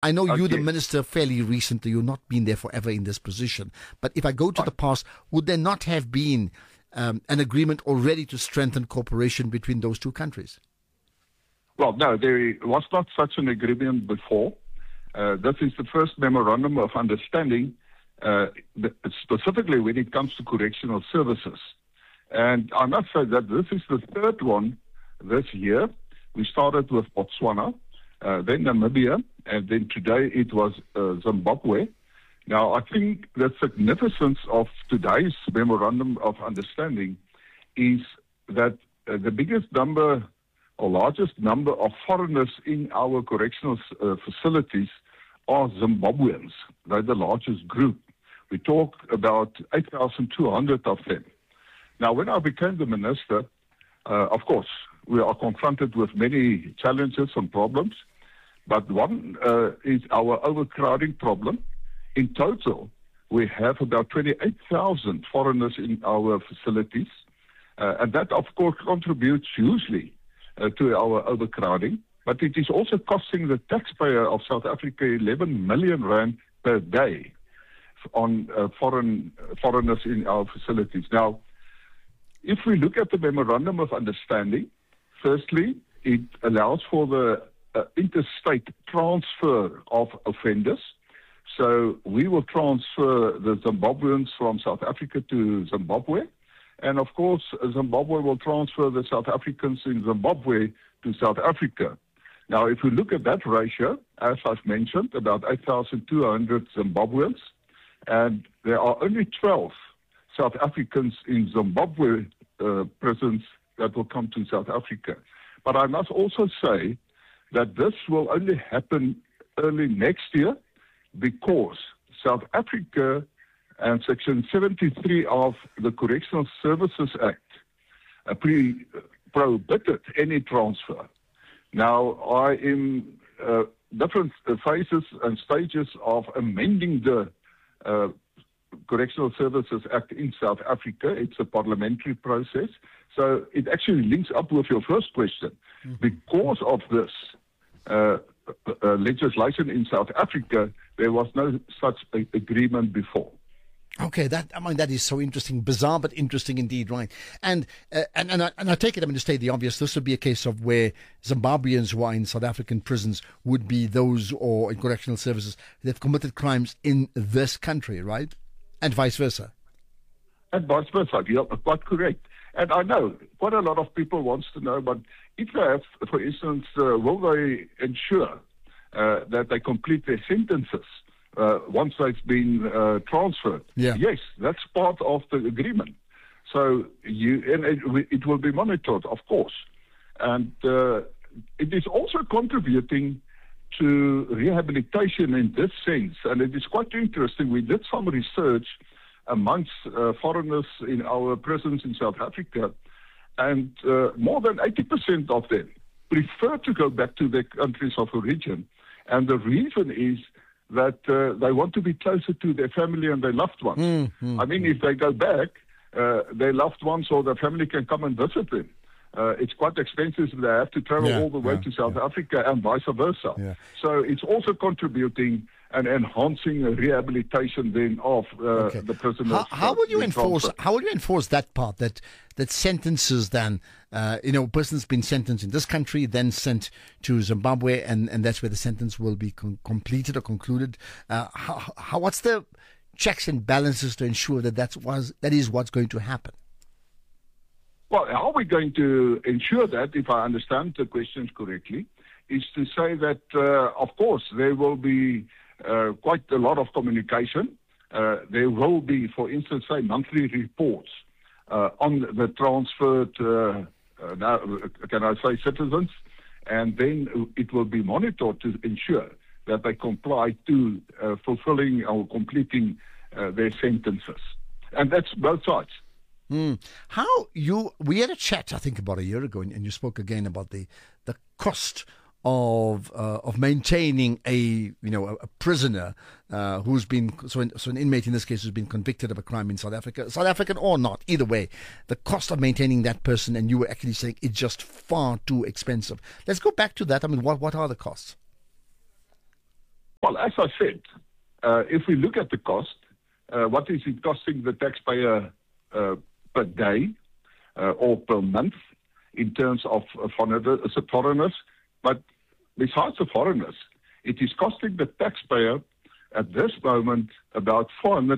I know you're the Okay. minister fairly recently. You've not been there forever in this position. But if I go to the past, would there not have been an agreement already to strengthen cooperation between those two countries? Well, no, there was not such an agreement before. This is the first memorandum of understanding, specifically when it comes to correctional services. And I must say that this is the third one this year. We started with Botswana, then Namibia, and then today it was Zimbabwe. Now, I think the significance of today's memorandum of understanding is that the biggest number or largest number of foreigners in our correctional facilities are Zimbabweans. They're the largest group. We talk about 8,200 of them. Now, when I became the minister, of course, we are confronted with many challenges and problems, but one is our overcrowding problem. In total, we have about 28,000 foreigners in our facilities, and that, of course, contributes hugely to our overcrowding, but it is also costing the taxpayer of South Africa 11 million rand per day on foreigners in our facilities. Now, if we look at the Memorandum of Understanding, firstly, it allows for the interstate transfer of offenders. So we will transfer the Zimbabweans from South Africa to Zimbabwe. And of course, Zimbabwe will transfer the South Africans in Zimbabwe to South Africa. Now, if we look at that ratio, as I've mentioned, about 8,200 Zimbabweans, and there are only 12 South Africans in Zimbabwe prisons that will come to South Africa. But I must also say that this will only happen early next year because South Africa and Section 73 of the Correctional Services Act prohibited any transfer. Now, I am different phases and stages of amending the Correctional Services Act in South Africa. It's a parliamentary process. So it actually links up with your first question. Because of this legislation in South Africa, there was no such agreement before. Okay, that is so interesting, bizarre but interesting indeed, right? And I take it, to state the obvious, this would be a case of where Zimbabweans who are in South African prisons would be those or in correctional services that have committed crimes in this country, right? And vice versa. And vice versa, you're quite correct. And I know quite a lot of people wants to know, but if they have, for instance, will they ensure that they complete their sentences once they've been transferred? Yeah. Yes, that's part of the agreement. So it will be monitored, of course. And it is also contributing to rehabilitation in this sense. And it is quite interesting. We did some research amongst foreigners in our prisons in South Africa, and more than 80% of them prefer to go back to their countries of origin. And the reason is that they want to be closer to their family and their loved ones. I mean, if they go back, their loved ones or their family can come and visit them. It's quite expensive. They have to travel all the way to South Africa and vice versa. Yeah. So it's also contributing and enhancing rehabilitation then of the prisoners. How will you enforce that part that sentences then person's been sentenced in this country, then sent to Zimbabwe, and that's where the sentence will be completed or concluded. What's the checks and balances to ensure that is what's going to happen? Well, how are we going to ensure that, if I understand the questions correctly, is to say that, of course, there will be quite a lot of communication. There will be, for instance, say, monthly reports on the transferred, citizens, and then it will be monitored to ensure that they comply to fulfilling or completing their sentences. And that's both sides. We had a chat, I think, about a year ago, and you spoke again about the cost of maintaining a prisoner who's been an inmate in this case who's been convicted of a crime in South Africa, South African or not, either way, the cost of maintaining that person, and you were actually saying it's just far too expensive. Let's go back to that. I mean, what are the costs? Well, as I said, if we look at the cost, what is it costing the taxpayer per day or per month in terms of foreigners? But besides the foreigners, it is costing the taxpayer at this moment about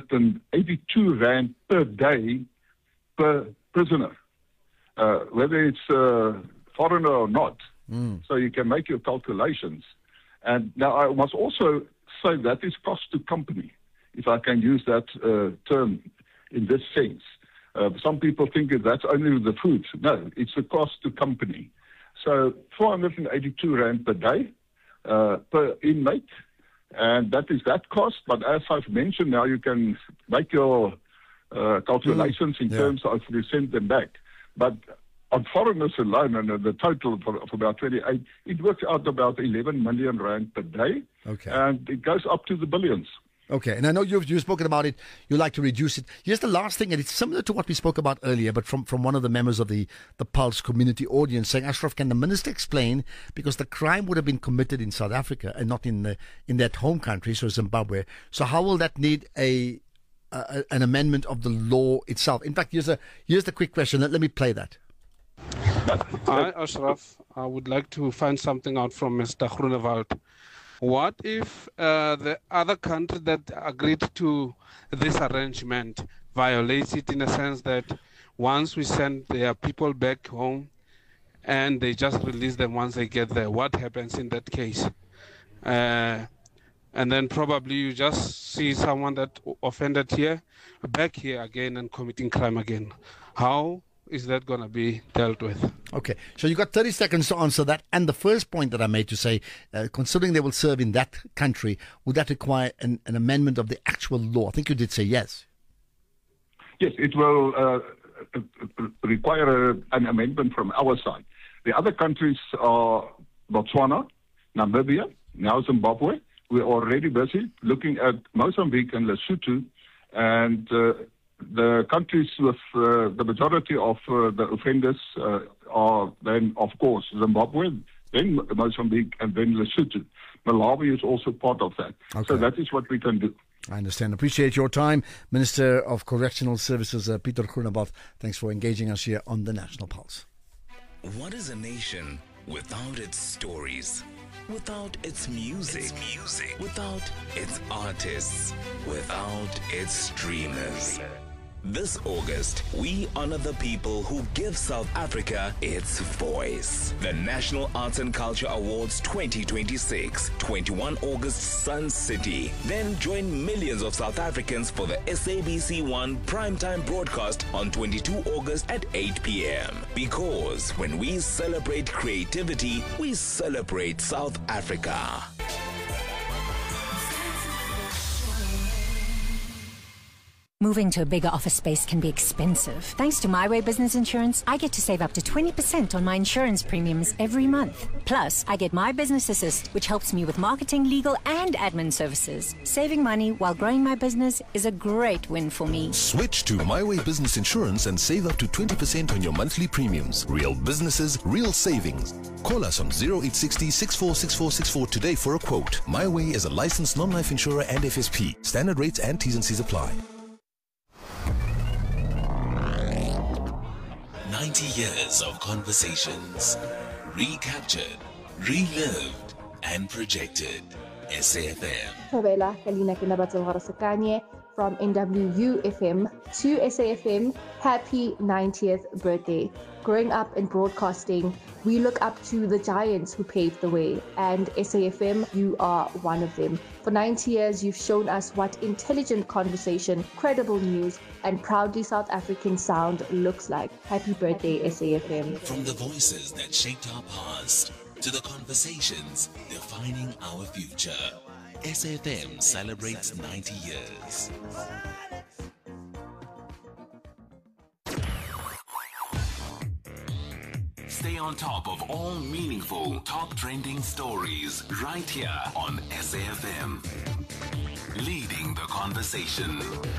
482 rand per day per prisoner, whether it's a foreigner or not. So you can make your calculations. And now I must also say that is cost to company, if I can use that term in this sense. Some people think that that's only the food. No, it's the cost to company. So 482 rand per day per inmate, and that is that cost. But as I've mentioned, now you can make your calculations in terms of if you send them back. But on foreigners alone, and the total of about 28, it works out about 11 million rand per day, and it goes up to the billions. Okay, and I know you've spoken about it. You like to reduce it. Here's the last thing, and it's similar to what we spoke about earlier, but from one of the members of the Pulse community audience saying, Ashraf, can the minister explain, because the crime would have been committed in South Africa and not in that home country, so Zimbabwe. So how will that need an amendment of the law itself? In fact, here's the quick question. Let me play that. Hi, Ashraf. I would like to find something out from Mr. Groenewald. What if the other country that agreed to this arrangement violates it, in a sense that once we send their people back home and they just release them once they get there? What happens in that case? And then probably you just see someone that offended here, back here again and committing crime again. How is that going to be dealt with? Okay, so you got 30 seconds to answer that. And the first point that I made to say, considering they will serve in that country, would that require an amendment of the actual law? I think you did say yes. Yes, it will require an amendment from our side. The other countries are Botswana, Namibia, now Zimbabwe. We're already busy looking at Mozambique and Lesotho, and the countries with the majority of the offenders are then, of course, Zimbabwe, then Mozambique, and then Lesotho. Malawi is also part of that. Okay. So that is what we can do. I understand. Appreciate your time. Minister of Correctional Services, Pieter Groenewald. Thanks for engaging us here on the National Pulse. What is a nation without its stories? Without its music, without its artists, without its streamers? This August, we honor the people who give South Africa its voice. The National Arts and Culture Awards 2026, 21 August, Sun City. Then join millions of South Africans for the SABC1 primetime broadcast on 22 August at 8 p.m. Because when we celebrate creativity, we celebrate South Africa. Moving to a bigger office space can be expensive. Thanks to My Way Business Insurance, I get to save up to 20% on my insurance premiums every month. Plus, I get My Business Assist, which helps me with marketing, legal, and admin services. Saving money while growing my business is a great win for me. Switch to My Way Business Insurance and save up to 20% on your monthly premiums. Real businesses, real savings. Call us on 0860 646464 today for a quote. My Way is a licensed non-life insurer and FSP. Standard rates and T's and C's apply. 90 years of conversations, recaptured, relived, and projected. SAFM. Favela Kalina Kinabatso from NWU FM to SAFM. Happy 90th birthday. Growing up in broadcasting, we look up to the giants who paved the way, and SAFM, you are one of them. For 90 years, you've shown us what intelligent conversation, credible news, and proudly South African sound looks like. Happy birthday, SAFM. From the voices that shaped our past to the conversations defining our future, SAFM celebrates 90 years. Stay on top of all meaningful, top trending stories right here on SAFM. Leading the conversation.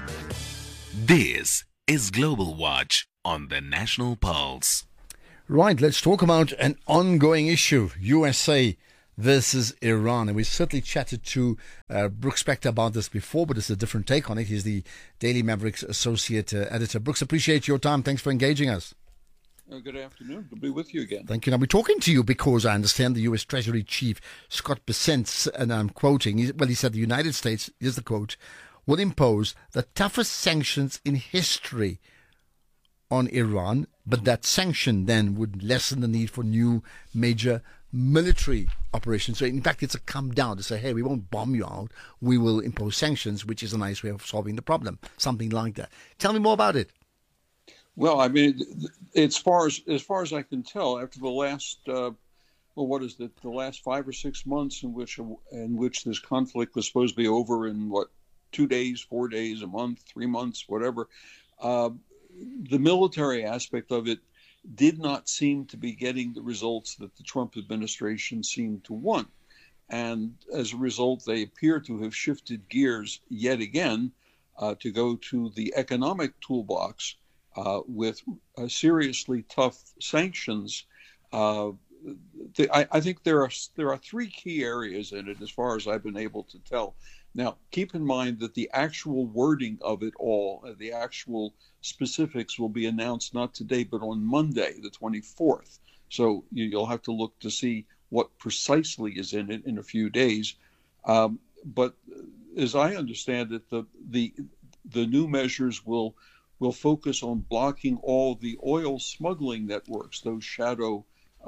This is Global Watch on the National Pulse. Right, let's talk about an ongoing issue. USA versus Iran. And we certainly chatted to Brooks Spector about this before, but it's a different take on it. He's the Daily Mavericks associate editor. Brooks, appreciate your time. Thanks for engaging us. Good afternoon. Good to be with you again. Thank you. Now, we're talking to you because I understand the U.S. Treasury Chief, Scott Bessent, and I'm quoting, he said the United States, here's the quote, will impose the toughest sanctions in history on Iran, but that sanction then would lessen the need for new major military operations. So in fact, it's a come down to say, hey, we won't bomb you out. We will impose sanctions, which is a nice way of solving the problem. Something like that. Tell me more about it. Well, I mean, as far as I can tell, after the last, the last 5 or 6 months in which this conflict was supposed to be over in 2 days, 4 days, a month, 3 months, whatever, the military aspect of it did not seem to be getting the results that the Trump administration seemed to want. And as a result, they appear to have shifted gears yet again to go to the economic toolbox with seriously tough sanctions. I think there are 3 key areas in it as far as I've been able to tell. Now, keep in mind that the actual wording of it all, the actual specifics will be announced not today, but on Monday, the 24th. So you'll have to look to see what precisely is in it in a few days. But as I understand it, the new measures will focus on blocking all the oil smuggling networks, those shadow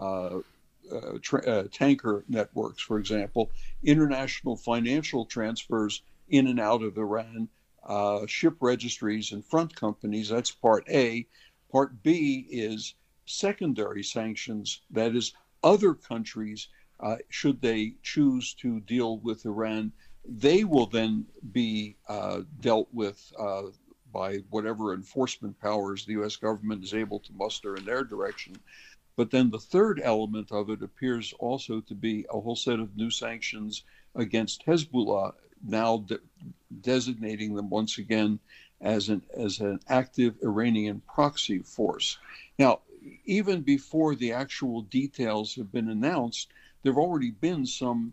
tanker networks, for example, international financial transfers in and out of Iran, ship registries and front companies. That's part A. Part B is secondary sanctions. That is, other countries, should they choose to deal with Iran, they will then be dealt with by whatever enforcement powers the U.S. government is able to muster in their direction. But then the third element of it appears also to be a whole set of new sanctions against Hezbollah, now designating them once again as an active Iranian proxy force. Now, even before the actual details have been announced, there have already been some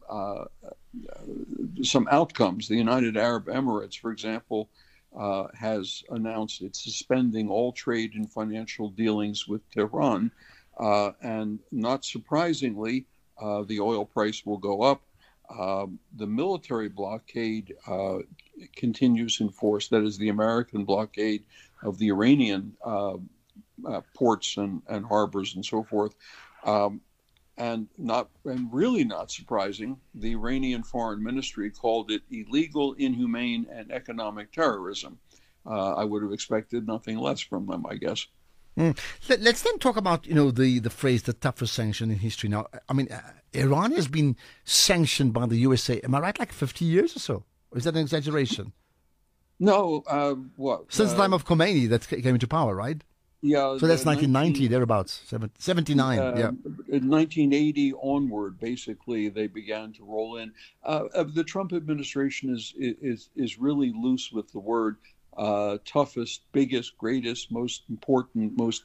outcomes. The United Arab Emirates, for example, has announced it's suspending all trade and financial dealings with Tehran. And not surprisingly, the oil price will go up. The military blockade continues in force. That is the American blockade of the Iranian ports and harbors and so forth. And really not surprising, the Iranian Foreign Ministry called it illegal, inhumane, and economic terrorism. I would have expected nothing less from them, I guess. Let's then talk about, the phrase, the toughest sanction in history. Now, I mean, Iran has been sanctioned by the USA, am I right, like 50 years or so? Or is that an exaggeration? No, what? Since the time of Khomeini that came into power, right? Yeah. So that's 1990, thereabouts, 79, yeah. In 1980 onward, basically, they began to roll in. The Trump administration is really loose with the word toughest, biggest, greatest, most important, most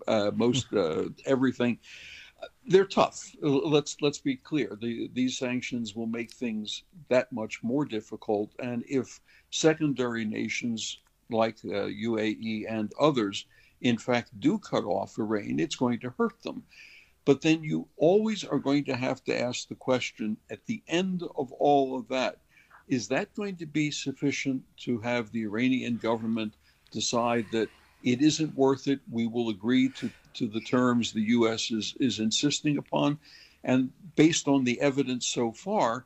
everything. They're tough. Let's be clear. These sanctions will make things that much more difficult. And if secondary nations like UAE and others, in fact, do cut off Iran, it's going to hurt them. But then you always are going to have to ask the question at the end of all of that, is that going to be sufficient to have the Iranian government decide that it isn't worth it? We will agree to the terms the U.S. is insisting upon. And based on the evidence so far,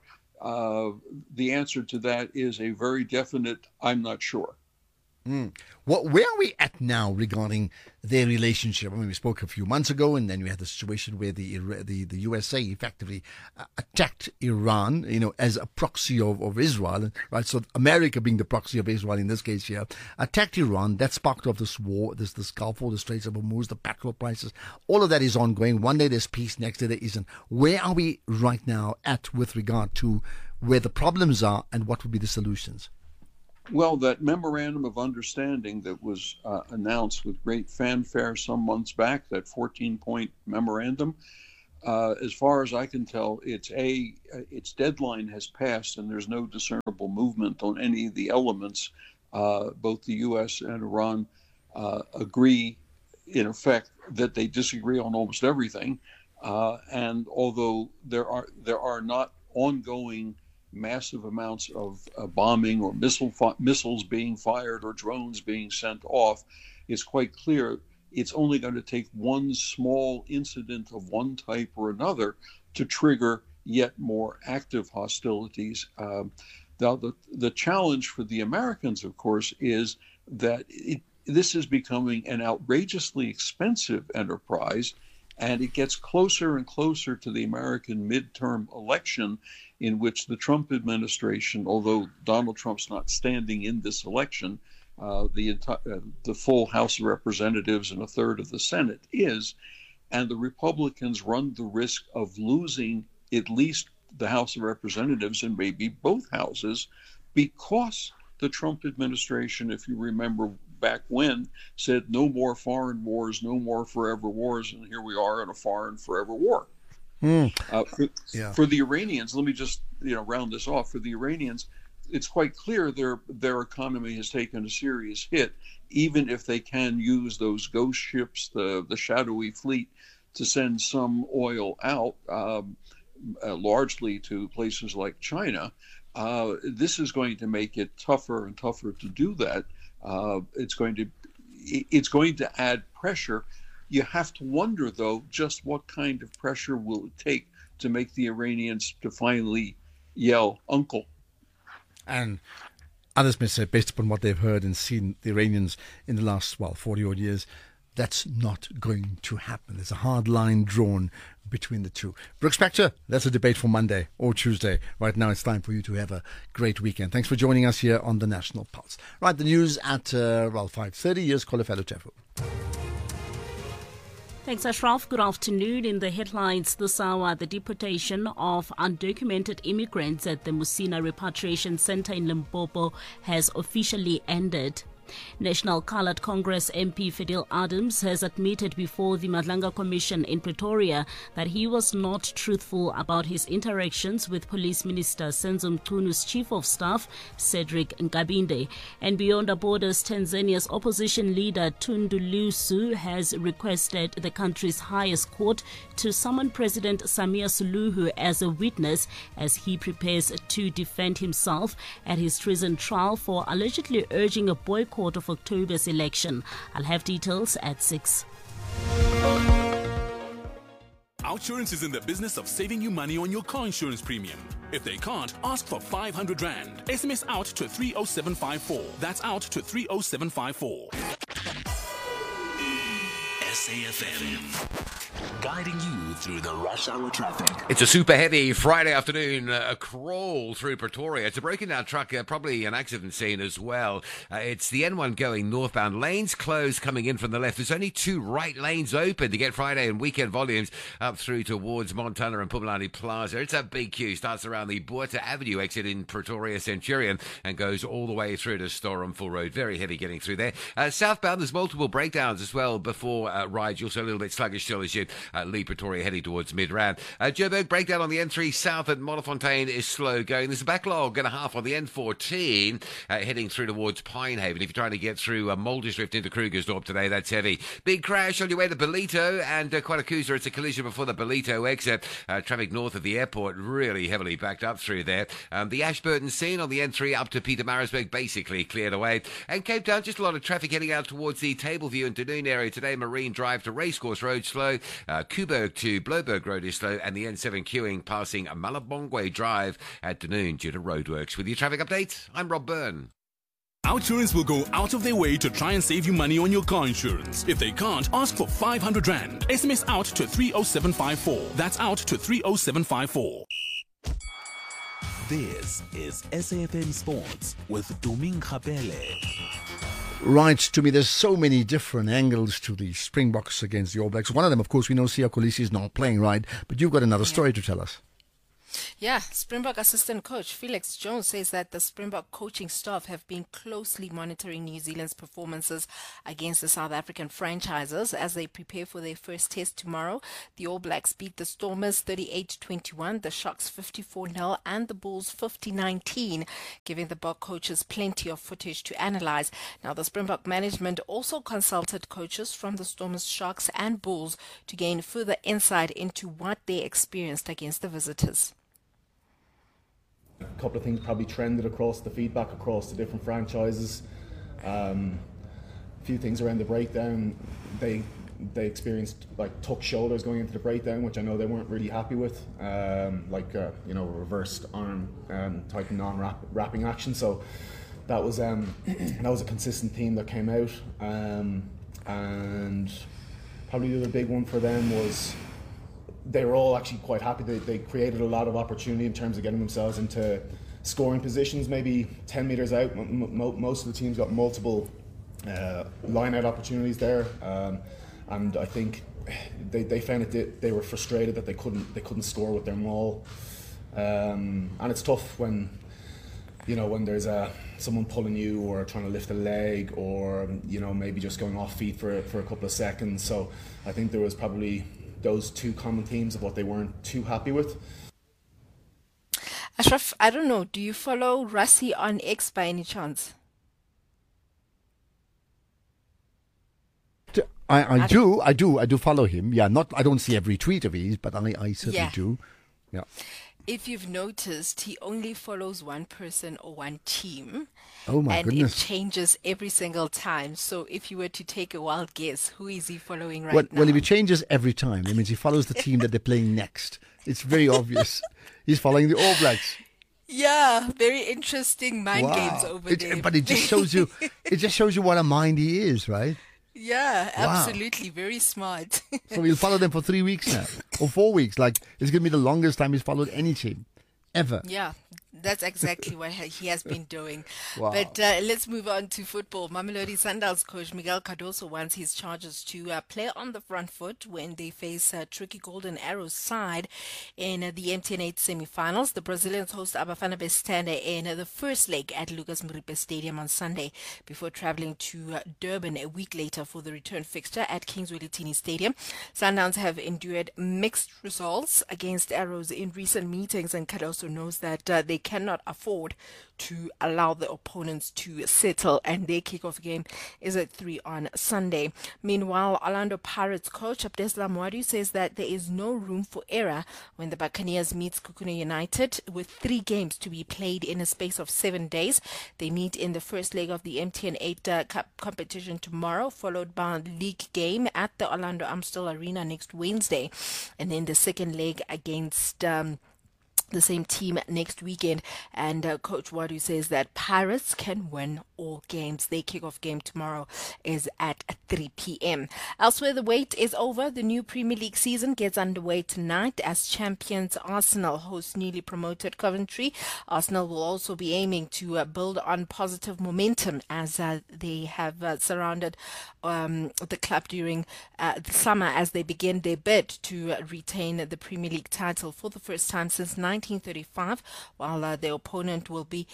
the answer to that is a very definite, I'm not sure. Well, where are we at now regarding their relationship? I mean, we spoke a few months ago, and then we had the situation where the USA effectively attacked Iran, as a proxy of Israel, right? So America being the proxy of Israel in this case here, attacked Iran. That sparked off this war, this Gulf War, the Straits of Hormuz, the petrol prices. All of that is ongoing. One day there's peace, next day there isn't. Where are we right now at with regard to where the problems are and what would be the solutions? Well, that memorandum of understanding that was announced with great fanfare some months back, that 14-point memorandum, As far as I can tell, its deadline has passed, and there's no discernible movement on any of the elements. Both the U.S. and Iran agree, in effect, that they disagree on almost everything. And although there are not ongoing massive amounts of bombing or missiles being fired or drones being sent off, it's quite clear it's only going to take one small incident of one type or another to trigger yet more active hostilities. Now, the challenge for the Americans, of course, is that this is becoming an outrageously expensive enterprise, and it gets closer and closer to the American midterm election, in which the Trump administration, although Donald Trump's not standing in this election, the full House of Representatives and a third of the Senate is, and the Republicans run the risk of losing at least the House of Representatives and maybe both houses, because the Trump administration, if you remember back when, said no more foreign wars, no more forever wars, and here we are in a foreign forever war. For the Iranians, let me just round this off. For the Iranians, it's quite clear their economy has taken a serious hit, even if they can use those ghost ships, the shadowy fleet, to send some oil out, largely to places like China. This is going to make it tougher and tougher to do that. It's going to add pressure. You have to wonder, though, just what kind of pressure will it take to make the Iranians to finally yell, "Uncle." And others may say, based upon what they've heard and seen the Iranians in the last, 40-odd years, that's not going to happen. There's a hard line drawn between the two. Brooke Spector, that's a debate for Monday or Tuesday. Right now, it's time for you to have a great weekend. Thanks for joining us here on the National Pulse. Right, the news at 5:30. Here's Kolefelo Tefu. Thanks, Ashraf. Good afternoon. In the headlines this hour, the deportation of undocumented immigrants at the Musina Repatriation Center in Limpopo has officially ended. National Coloured Congress MP Fidel Adams has admitted before the Madlanga Commission in Pretoria that he was not truthful about his interactions with Police Minister Senzo Mchunu's Chief of Staff, Cedric Nkabinde. And beyond our borders, Tanzania's opposition leader Tundu Lissu has requested the country's highest court to summon President Samia Suluhu as a witness as he prepares to defend himself at his treason trial for allegedly urging a boycott of October's election. I'll have details at 6. Outsurance is in the business of saving you money on your car insurance premium. If they can't, ask for 500 Rand. SMS out to 30754. That's out to 30754. SAFM. Guiding you through the rush hour traffic. It's a super heavy Friday afternoon crawl through Pretoria. It's a broken down truck, probably an accident scene as well. It's the N1 going northbound. Lanes closed coming in from the left. There's only 2 right lanes open to get Friday and weekend volumes up through towards Montana and Pumalani Plaza. It's a big queue. Starts around the Buerta Avenue exit in Pretoria Centurion and goes all the way through to Storenville Road. Very heavy getting through there. Southbound, there's multiple breakdowns as well before Ryde. You're also a little bit sluggish still as you leave Pretoria heading towards Midrand. Joburg breakdown on the N3 south at Modderfontein is slow going. There's a backlog and a half on the N14 heading through towards Pinehaven. If you're trying to get through Muldersdrift into Krugersdorp today, that's heavy. Big crash on your way to Belito and Quatacusa. It's a collision before the Belito exit. Traffic north of the airport really heavily backed up through there. The Ashburton scene on the N3 up to Pietermaritzburg basically cleared away. And Cape Town, just a lot of traffic heading out towards the Tableview and Dunoon area today. Marine Drive to Racecourse Road slow. Kuberg to Bloberg Road is slow, and the N7 queuing passing Malabongwe Drive at Dunoon due to roadworks. With your traffic update, I'm Rob Byrne. Outsurance will go out of their way to try and save you money on your car insurance. If they can't, ask for 500 Rand. SMS out to 30754. That's out to 30754. This is SAFM Sports with Doming Khapele. Right, to me, there's so many different angles to the Springboks against the All Blacks. One of them, of course, we know Siya Kolisi is not playing, right? But you've got another story to tell us. Yeah, Springbok assistant coach Felix Jones says that the Springbok coaching staff have been closely monitoring New Zealand's performances against the South African franchises as they prepare for their first test tomorrow. The All Blacks beat the Stormers 38-21, the Sharks 54-0 and the Bulls 50-19, giving the Bok coaches plenty of footage to analyze. Now, the Springbok management also consulted coaches from the Stormers, Sharks and Bulls to gain further insight into what they experienced against the visitors. A couple of things probably trended across the feedback across the different franchises. A few things around the breakdown. They experienced like tuck shoulders going into the breakdown, which I know they weren't really happy with, a reversed arm type non-wrapping action. So that was a consistent theme that came out. And probably the other big one for them was they were all actually quite happy. They created a lot of opportunity in terms of getting themselves into scoring positions, maybe 10 metres out. Most of the teams got multiple line-out opportunities there, and I think they found they were frustrated that they couldn't score with their maul, and it's tough when there's someone pulling you or trying to lift a leg or maybe just going off feet for a couple of seconds. So I think there was probably those two common themes of what they weren't too happy with. Ashraf, I don't know, do you follow Rassie on X by any chance? I do follow him. Yeah, I don't see every tweet of his, but I certainly do. Yeah. If you've noticed, he only follows one person or one team. Oh my goodness. And it changes every single time. So if you were to take a wild guess, who is he following now? Well, if he changes every time, that means he follows the team that they're playing next. It's very obvious. He's following the All Blacks. Yeah, very interesting mind games over there. But it just shows you what a mind he is, right? Yeah, absolutely. Very smart. So he'll follow them for 3 weeks now, or 4 weeks. Like, it's going to be the longest time he's followed any team, ever. Yeah, that's exactly what he has been doing. Wow. But let's move on to football. Mamelodi Sundowns coach Miguel Cardoso wants his Chargers to play on the front foot when they face tricky Golden Arrows side in the MTN 8 semi-finals. The Brazilians host Abafana Bastante in the first leg at Lucas Muripe Stadium on Sunday before traveling to Durban a week later for the return fixture at Kings Welitini Stadium. Sundowns have endured mixed results against Arrows in recent meetings, and Cardoso knows that they cannot afford to allow the opponents to settle, and their kickoff game is at 3 on Sunday. Meanwhile, Orlando Pirates coach Abdeslam Mwadu says that there is no room for error when the Buccaneers meets Kukuna United with 3 games to be played in a space of 7 days. They meet in the first leg of the MTN 8 Cup competition tomorrow, followed by a league game at the Orlando Amstel Arena next Wednesday, and then the second leg against the same team next weekend. And Coach Wadu says that Pirates can win all games. Their kickoff game tomorrow is at 3 p.m. Elsewhere, the wait is over. The new Premier League season gets underway tonight as champions Arsenal host newly promoted Coventry. Arsenal will also be aiming to build on positive momentum as they have surrounded the club during the summer as they begin their bid to retain the Premier League title for the first time since 1935, while their opponent will be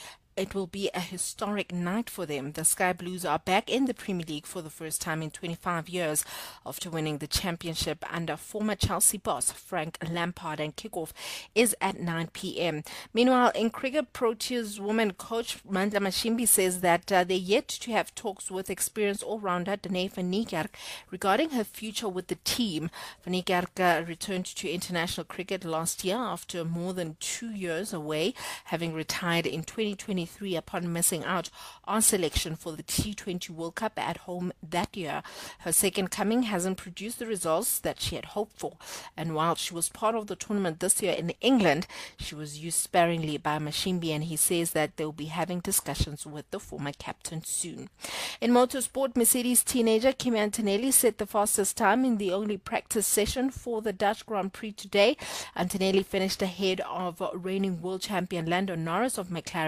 a historic night for them. The Sky Blues are back in the Premier League for the first time in 25 years after winning the championship under former Chelsea boss Frank Lampard, and kickoff is at 9 p.m. Meanwhile, in cricket, Proteas woman coach Mandla Mashimbi says that they're yet to have talks with experienced all-rounder Danae van Niekerk regarding her future with the team. Van Niekerk returned to international cricket last year after more than 2 years away, having retired in 2023 upon missing out on selection for the T20 World Cup at home that year. Her second coming hasn't produced the results that she had hoped for, and while she was part of the tournament this year in England, she was used sparingly by Mashimbi, and he says that they'll be having discussions with the former captain soon. In motorsport, Mercedes teenager Kimi Antonelli set the fastest time in the only practice session for the Dutch Grand Prix today. Antonelli finished ahead of reigning world champion Lando Norris of McLaren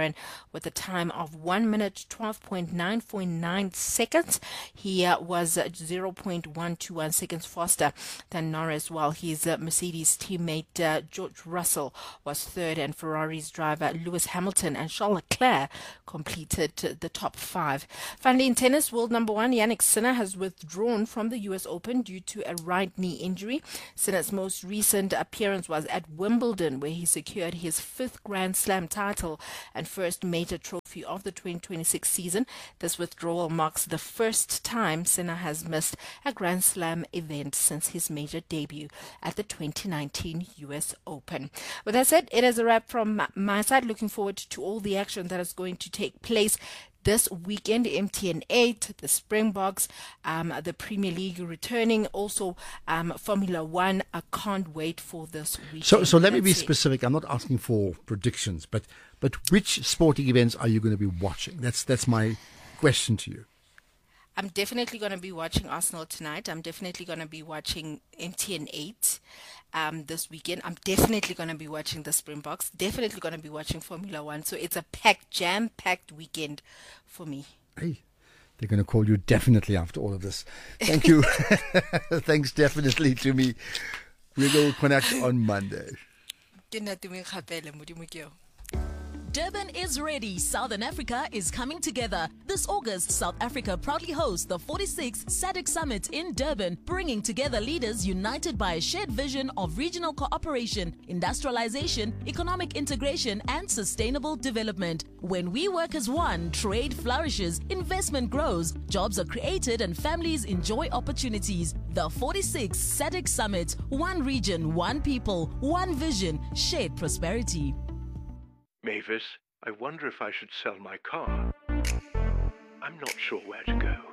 with a time of 1 minute 12.949 seconds. He was 0.121 seconds faster than Norris, while his Mercedes teammate George Russell was third, and Ferrari's driver Lewis Hamilton and Charles Leclerc completed the top 5. Finally, in tennis, world number 1 Jannik Sinner has withdrawn from the US Open due to a right knee injury. Sinner's most recent appearance was at Wimbledon, where he secured his 5th Grand Slam title and first major trophy of the 2026 season. This withdrawal marks the first time Sinner has missed a Grand Slam event since his major debut at the 2019 US Open. With that said, it is a wrap from my side. Looking forward to all the action that is going to take place this weekend. MTN 8, the Springboks, the Premier League returning, also Formula 1. I can't wait for this weekend. So let me be specific. I'm not asking for predictions, but which sporting events are you going to be watching? That's my question to you. I'm definitely going to be watching Arsenal tonight. I'm definitely going to be watching MTN 8 this weekend. I'm definitely going to be watching the Springboks. Definitely going to be watching Formula 1. So it's a jam-packed weekend for me. Hey, they're going to call you definitely after all of this. Thank you. Thanks definitely to me. We will connect on Monday. Durban is ready. Southern Africa is coming together. This August, South Africa proudly hosts the 46th SADC Summit in Durban, bringing together leaders united by a shared vision of regional cooperation, industrialization, economic integration, and sustainable development. When we work as one, trade flourishes, investment grows, jobs are created, and families enjoy opportunities. The 46th SADC Summit. One region, one people, one vision, shared prosperity. Mavis, I wonder if I should sell my car. I'm not sure where to go.